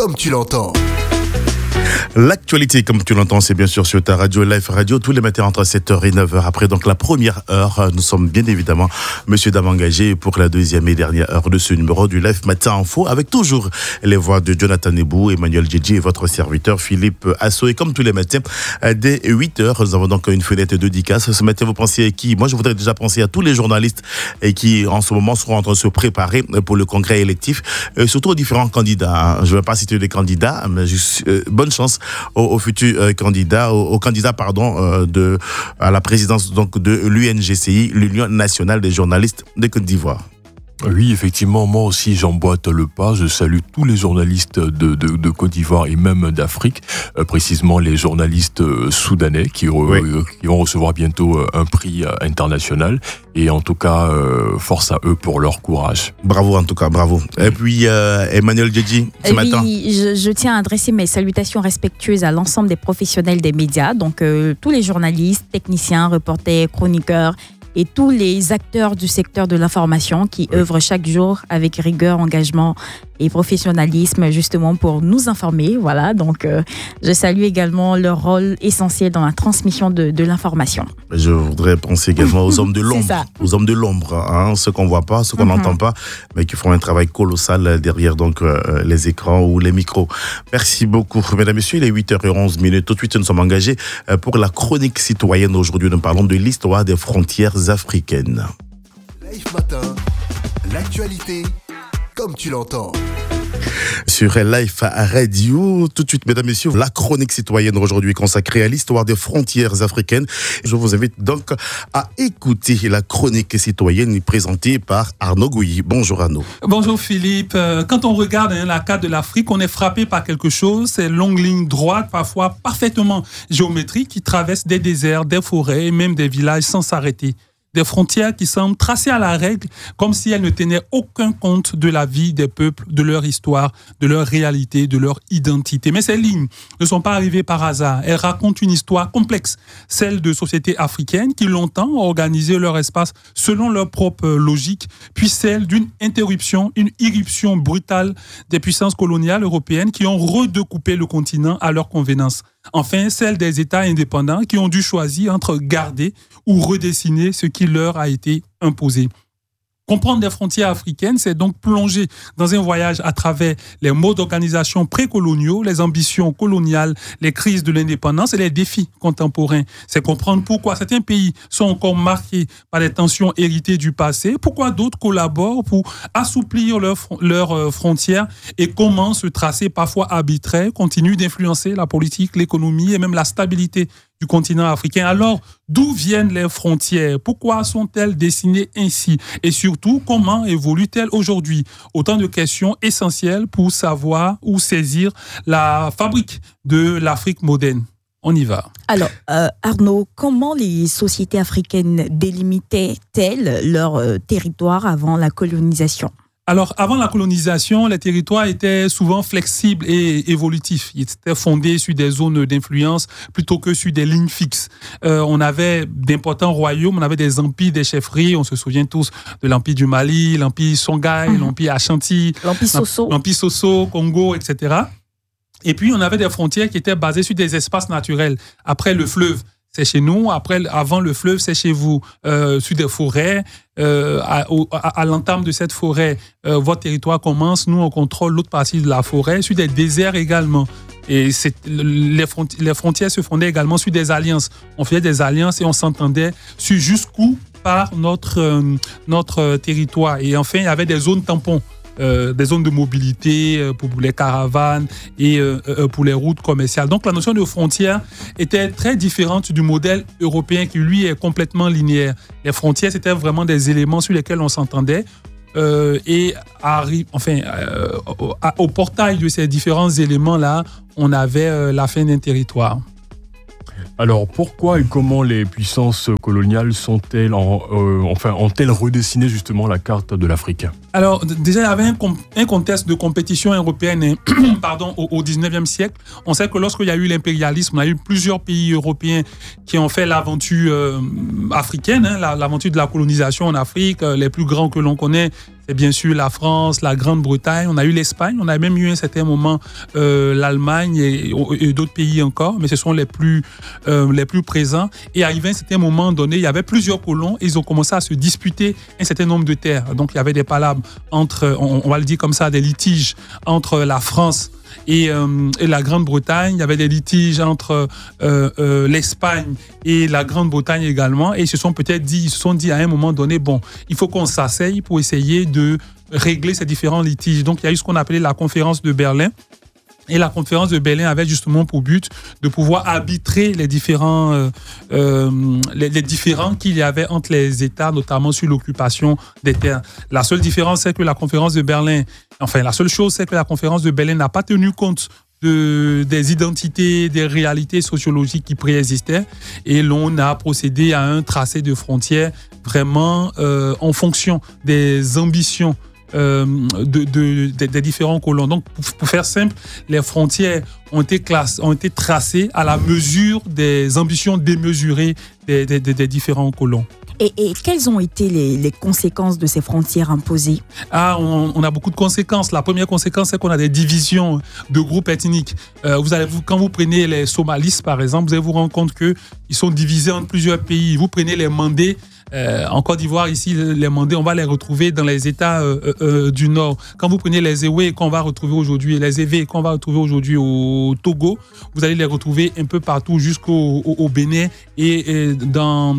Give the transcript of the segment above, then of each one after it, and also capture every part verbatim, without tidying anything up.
comme tu l'entends. L'actualité, comme tu l'entends, c'est bien sûr sur ta radio, Life Radio, tous les matins entre sept heures et neuf heures. Après donc la première heure, nous sommes bien évidemment Monsieur Dame engagé pour la deuxième et dernière heure de ce numéro du Life Matin Info, avec toujours les voix de Jonathan Nebou, Emmanuel Djedji et votre serviteur Philippe Asso. Et comme tous les matins, dès huit heures, nous avons donc une fenêtre de dédicace. Ce matin, vous pensez à qui? Moi, je voudrais déjà penser à tous les journalistes qui, en ce moment, seront en train de se préparer pour le congrès électif, et surtout aux différents candidats. Je ne vais pas citer les candidats, mais juste, euh, bonne chance aux, aux futurs euh, candidats, aux, aux candidats pardon, euh, de, à la présidence donc, de l'U N G C I, l'Union nationale des journalistes de Côte d'Ivoire. Oui, effectivement, moi aussi j'emboîte le pas. Je salue tous les journalistes de, de, de Côte d'Ivoire et même d'Afrique, euh, précisément les journalistes euh, soudanais qui, re, oui. euh, qui vont recevoir bientôt euh, un prix euh, international. Et en tout cas, euh, force à eux pour leur courage. Bravo en tout cas, bravo. Et puis euh, Emmanuel Djedji, ce oui, matin. Je, je tiens à adresser mes salutations respectueuses à l'ensemble des professionnels des médias, donc euh, tous les journalistes, techniciens, reporters, chroniqueurs, et tous les acteurs du secteur de l'information qui oui. œuvrent chaque jour avec rigueur, engagement et professionnalisme justement pour nous informer. Voilà, donc euh, je salue également leur rôle essentiel dans la transmission de, de l'information. Je voudrais penser également aux hommes de l'ombre, aux hommes de l'ombre, hein, ceux qu'on voit pas, ceux qu'on n'entend mm-hmm. pas, mais qui font un travail colossal derrière donc euh, les écrans ou les micros. Merci beaucoup, mesdames et messieurs. Il est huit heures onze minutes. Tout de suite, nous sommes engagés pour la chronique citoyenne. Aujourd'hui, nous parlons de l'histoire des frontières africaine. Life Matin, l'actualité comme tu l'entends. Sur Life Radio, tout de suite, mesdames et messieurs, la chronique citoyenne aujourd'hui consacrée à l'histoire des frontières africaines. Je vous invite donc à écouter la chronique citoyenne présentée par Arnaud Gouilly. Bonjour Arnaud. Bonjour Philippe. Quand on regarde hein, la carte de l'Afrique, on est frappé par quelque chose, ces longues lignes droites, parfois parfaitement géométriques, qui traversent des déserts, des forêts et même des villages sans s'arrêter. Des frontières qui semblent tracées à la règle, comme si elles ne tenaient aucun compte de la vie des peuples, de leur histoire, de leur réalité, de leur identité. Mais ces lignes ne sont pas arrivées par hasard. Elles racontent une histoire complexe, celle de sociétés africaines qui longtemps ont organisé leur espace selon leur propre logique, puis celle d'une interruption, une irruption brutale des puissances coloniales européennes qui ont redécoupé le continent à leur convenance. Enfin, celle des États indépendants qui ont dû choisir entre garder ou redessiner ce qui leur a été imposé. Comprendre les frontières africaines, c'est donc plonger dans un voyage à travers les modes d'organisation précoloniaux, les ambitions coloniales, les crises de l'indépendance et les défis contemporains. C'est comprendre pourquoi certains pays sont encore marqués par les tensions héritées du passé, pourquoi d'autres collaborent pour assouplir leurs leurs frontières et comment ce tracé parfois arbitraire continue d'influencer la politique, l'économie et même la stabilité du continent africain. Alors, d'où viennent les frontières? Pourquoi sont-elles dessinées ainsi? Et surtout, comment évoluent-elles aujourd'hui? Autant de questions essentielles pour savoir ou saisir la fabrique de l'Afrique moderne. On y va. Alors, euh, Arnaud, comment les sociétés africaines délimitaient-elles leur euh, territoire avant la colonisation? Alors, avant la colonisation, les territoires étaient souvent flexibles et évolutifs. Ils étaient fondés sur des zones d'influence plutôt que sur des lignes fixes. Euh, on avait d'importants royaumes, on avait des empires, des chefferies. On se souvient tous de l'empire du Mali, l'empire Songhai, mmh. l'empire Ashanti, l'empire Soso, l'empire Soso, Congo, et cetera. Et puis, on avait des frontières qui étaient basées sur des espaces naturels. Après le fleuve, c'est chez nous. Après, avant le fleuve, c'est chez vous. Euh, sur des forêts, euh, à, à, à l'entame de cette forêt, euh, votre territoire commence. Nous, on contrôle l'autre partie de la forêt. Sur des déserts également. Et c'est, les, frontières, les frontières se fondaient également sur des alliances. On faisait des alliances et on s'entendait sur jusqu'où part notre, euh, notre territoire. Et enfin, il y avait des zones tampons. Euh, des zones de mobilité euh, pour les caravanes et euh, euh, pour les routes commerciales. Donc la notion de frontière était très différente du modèle européen qui lui est complètement linéaire. Les frontières, c'était vraiment des éléments sur lesquels on s'entendait. Euh, et arri- enfin, euh, au, au portail de ces différents éléments-là, on avait euh, la fin d'un territoire. Alors, pourquoi et comment les puissances coloniales sont-elles en, euh, enfin, ont-elles redessiné justement la carte de l'Afrique? Alors, déjà, il y avait un, com- un contexte de compétition européenne pardon, au, au dix-neuvième siècle. On sait que lorsqu'il y a eu l'impérialisme, on a eu plusieurs pays européens qui ont fait l'aventure euh, africaine, hein, la, l'aventure de la colonisation en Afrique. Les plus grands que l'on connaît, c'est bien sûr la France, la Grande-Bretagne, on a eu l'Espagne, on a même eu à un certain moment euh, l'Allemagne et, et d'autres pays encore, mais ce sont les plus, euh, les plus présents. Et arrivé à un certain moment donné, il y avait plusieurs colons et ils ont commencé à se disputer un certain nombre de terres. Donc il y avait des palabres entre, on, on va le dire comme ça, des litiges entre la France Et, euh, et la Grande-Bretagne. Il y avait des litiges entre euh, euh, l'Espagne et la Grande-Bretagne également. Et ils se sont peut-être dit, ils se sont dit à un moment donné, bon, il faut qu'on s'asseye pour essayer de régler ces différents litiges. Donc, il y a eu ce qu'on appelait la conférence de Berlin. Et la conférence de Berlin avait justement pour but de pouvoir arbitrer les différents, euh, euh, les, les différends qu'il y avait entre les États, notamment sur l'occupation des terres. La seule différence, c'est que la conférence de Berlin, enfin, la seule chose, c'est que la conférence de Berlin n'a pas tenu compte de, des identités, des réalités sociologiques qui préexistaient. Et l'on a procédé à un tracé de frontières vraiment euh, en fonction des ambitions Euh, de, de, de, des différents colons. Donc, pour, pour faire simple, les frontières ont été, classées, ont été tracées à la mesure des ambitions démesurées des, des, des différents colons. Et, et quelles ont été les, les conséquences de ces frontières imposées? Ah, on, on a beaucoup de conséquences. La première conséquence, c'est qu'on a des divisions de groupes ethniques. Euh, vous allez, vous, quand vous prenez les Somalis, par exemple, vous allez vous rendre compte qu'ils sont divisés en plusieurs pays. Vous prenez les Mandés. Euh, en Côte d'Ivoire, ici, les Mandés, on va les retrouver dans les États euh, euh, du Nord. Quand vous prenez les Ewe qu'on va retrouver aujourd'hui, les Ewe qu'on va retrouver aujourd'hui au Togo, vous allez les retrouver un peu partout jusqu'au au, au Bénin et, et dans,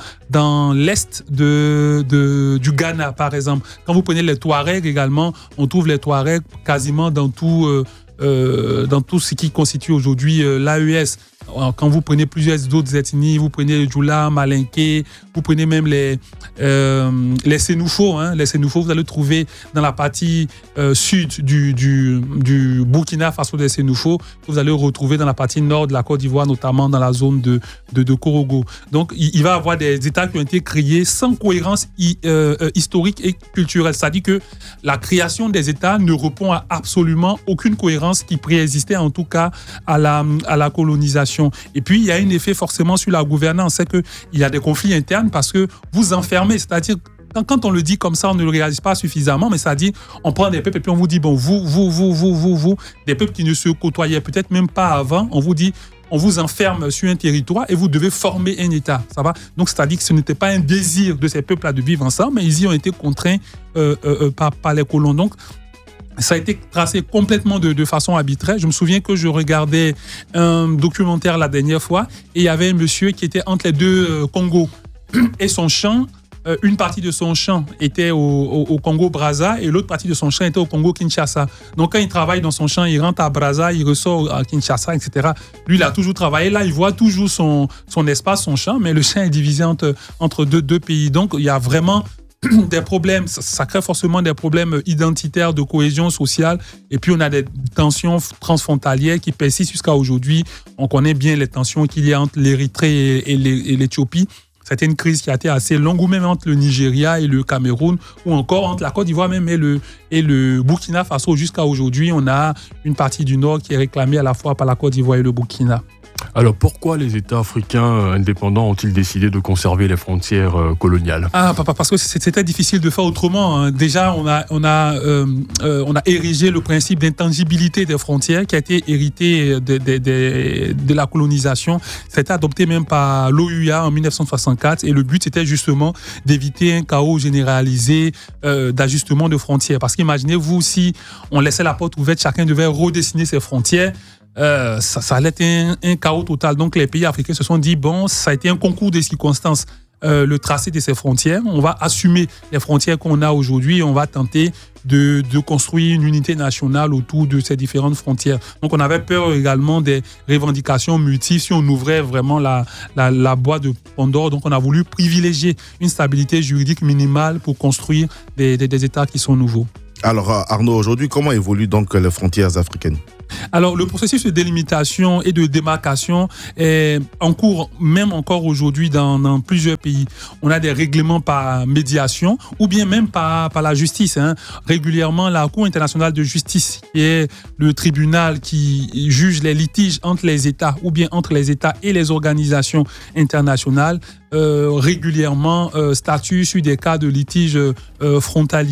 dans l'Est de, de, du Ghana, par exemple. Quand vous prenez les Touaregs également, on trouve les Touaregs quasiment dans tout, euh, euh, dans tout ce qui constitue aujourd'hui euh, l'A E S. Quand vous prenez plusieurs autres ethnies, vous prenez les Djoula, Malinké, vous prenez même les, euh, les Sénoufos. Hein. Les Sénoufos, vous allez trouver dans la partie euh, sud du, du, du Burkina Faso des Sénoufos, vous allez retrouver dans la partie nord de la Côte d'Ivoire, notamment dans la zone de, de, de Korogo. Donc, il, il va y avoir des États qui ont été créés sans cohérence hi, euh, historique et culturelle. C'est-à-dire que la création des États ne répond à absolument aucune cohérence qui préexistait, en tout cas, à la, à la colonisation. Et puis, il y a un effet forcément sur la gouvernance, c'est qu'il y a des conflits internes parce que vous enfermez, c'est-à-dire quand, quand on le dit comme ça, on ne le réalise pas suffisamment, mais c'est-à-dire on prend des peuples et puis on vous dit, bon, vous, vous, vous, vous, vous, vous, des peuples qui ne se côtoyaient peut-être même pas avant, on vous dit, on vous enferme sur un territoire et vous devez former un État, ça va? Donc, c'est-à-dire que ce n'était pas un désir de ces peuples-là de vivre ensemble, mais ils y ont été contraints euh, euh, par, par les colons. Donc, ça a été tracé complètement de, de façon arbitraire. Je me souviens que je regardais un documentaire la dernière fois et il y avait un monsieur qui était entre les deux euh, Congos. Et son champ, euh, une partie de son champ était au, au, au Congo-Brazza et l'autre partie de son champ était au Congo-Kinshasa. Donc quand il travaille dans son champ, il rentre à Brazza, il ressort à Kinshasa, et cetera. Lui, il a toujours travaillé. Là, il voit toujours son, son espace, son champ, mais le champ est divisé entre, entre deux, deux pays. Donc, il y a vraiment des problèmes, ça crée forcément des problèmes identitaires de cohésion sociale et puis on a des tensions transfrontalières qui persistent jusqu'à aujourd'hui. On connaît bien les tensions qu'il y a entre l'Érythrée et l'Éthiopie. C'était une crise qui a été assez longue, ou même entre le Nigeria et le Cameroun, ou encore entre la Côte d'Ivoire même et le, et le Burkina Faso. Jusqu'à aujourd'hui, on a une partie du Nord qui est réclamée à la fois par la Côte d'Ivoire et le Burkina. Alors, pourquoi les États africains indépendants ont-ils décidé de conserver les frontières euh, coloniales? Ah, parce que c'était difficile de faire autrement. Hein. Déjà, on a, on, a, euh, euh, on a érigé le principe d'intangibilité des frontières qui a été hérité de, de, de, de la colonisation. C'était adopté même par l'O U A en dix-neuf cent soixante-quatre et le but était justement d'éviter un chaos généralisé euh, d'ajustement de frontières. Parce qu'imaginez-vous, si on laissait la porte ouverte, chacun devait redessiner ses frontières. Euh, ça, ça allait être un, un chaos total. Donc les pays africains se sont dit, bon, ça a été un concours de circonstances, euh, le tracé de ces frontières. On va assumer les frontières qu'on a aujourd'hui et on va tenter de, de construire une unité nationale autour de ces différentes frontières. Donc on avait peur également des revendications multiples si on ouvrait vraiment la, la, la boîte de Pandore. Donc on a voulu privilégier une stabilité juridique minimale pour construire des, des, des États qui sont nouveaux. Alors Arnaud, aujourd'hui, comment évoluent donc les frontières africaines ? Alors, le processus de délimitation et de démarcation est en cours, même encore aujourd'hui, dans, dans plusieurs pays. On a des règlements par médiation ou bien même par, par la justice. Hein. Régulièrement, la Cour internationale de justice, qui est le tribunal qui juge les litiges entre les États ou bien entre les États et les organisations internationales, euh, régulièrement euh, statue sur des cas de litiges euh, frontaliers.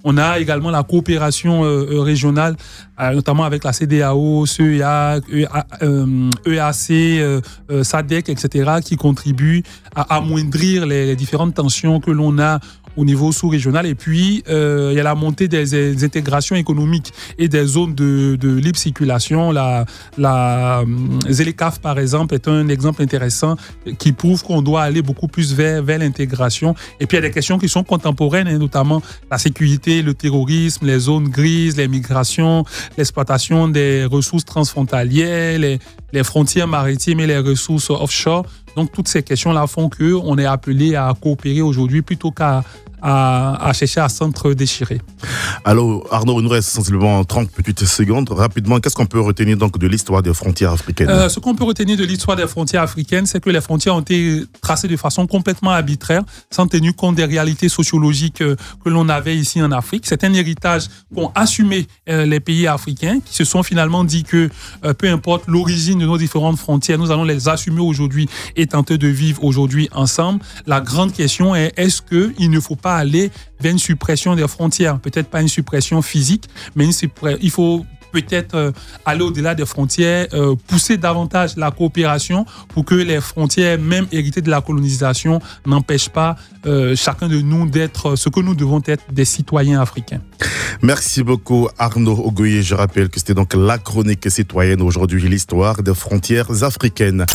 On a également la coopération euh, régionale, euh, notamment avec la C D A O, C E A, E A C, euh, euh, S A D C, et cetera, qui contribuent à amoindrir les, les différentes tensions que l'on a au niveau sous-régional. Et puis, euh, il y a la montée des, des intégrations économiques et des zones de, de libre circulation. La, la ZLECAf, par exemple, est un exemple intéressant qui prouve qu'on doit aller beaucoup plus vers, vers l'intégration. Et puis, il y a des questions qui sont contemporaines, hein, notamment la sécurité, le terrorisme, les zones grises, les migrations, l'exploitation des ressources transfrontalières, les, les frontières maritimes et les ressources offshore. Donc, toutes ces questions-là font qu'on est appelé à coopérer aujourd'hui plutôt qu'à À, à chercher à s'entre-déchirer. Alors, Arnaud, il nous reste sensiblement trente petites secondes. Rapidement, qu'est-ce qu'on peut retenir donc de l'histoire des frontières africaines ? euh, Ce qu'on peut retenir de l'histoire des frontières africaines, c'est que les frontières ont été tracées de façon complètement arbitraire, sans tenir compte des réalités sociologiques euh, que l'on avait ici en Afrique. C'est un héritage qu'ont assumé euh, les pays africains, qui se sont finalement dit que euh, peu importe l'origine de nos différentes frontières, nous allons les assumer aujourd'hui et tenter de vivre aujourd'hui ensemble. La grande question est, est-ce qu'il ne faut pas aller vers une suppression des frontières, peut-être pas une suppression physique, mais une suppré- il faut peut-être euh, aller au-delà des frontières, euh, pousser davantage la coopération pour que les frontières, même héritées de la colonisation, n'empêchent pas euh, chacun de nous d'être ce que nous devons être, des citoyens africains. Merci beaucoup Arnaud Ogoye. Je rappelle que c'était donc la chronique citoyenne aujourd'hui, l'histoire des frontières africaines.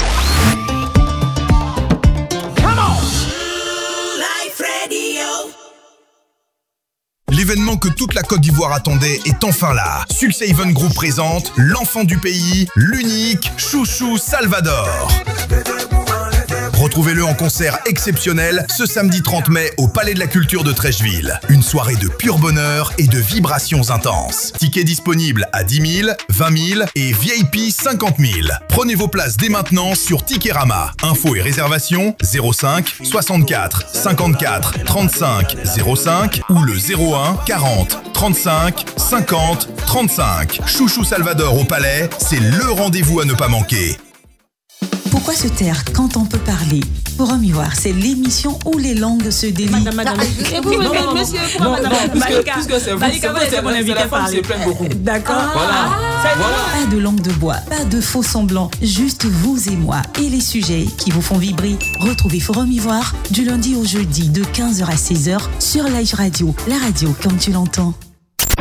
L'événement que toute la Côte d'Ivoire attendait est enfin là. Sulsaven Group présente l'enfant du pays, l'unique Chouchou Salvador. Retrouvez-le en concert exceptionnel ce samedi trente mai au Palais de la Culture de Trècheville. Une soirée de pur bonheur et de vibrations intenses. Tickets disponibles à dix mille, vingt mille et V I P cinquante mille. Prenez vos places dès maintenant sur Ticketama. Infos et réservations zéro cinq soixante-quatre cinquante-quatre trente-cinq zéro cinq ou le zéro un quarante trente-cinq cinquante trente-cinq. Chouchou Salvador au Palais, c'est le rendez-vous à ne pas manquer. Pourquoi se taire quand on peut parler ? Forum Ivoire, c'est l'émission où les langues se délient. Madame, madame, Et vous, non, non, monsieur, non, pourquoi non, madame puisque, Malika puisque c'est vous, Malika, c'est, c'est c'est, mon c'est invité la femme parler. se plaint beaucoup. D'accord. Voilà. Voilà. Pas de langue de bois, pas de faux semblants, juste vous et moi et les sujets qui vous font vibrer. Retrouvez Forum Ivoire du lundi au jeudi de quinze heures à seize heures sur Live Radio, la radio comme tu l'entends.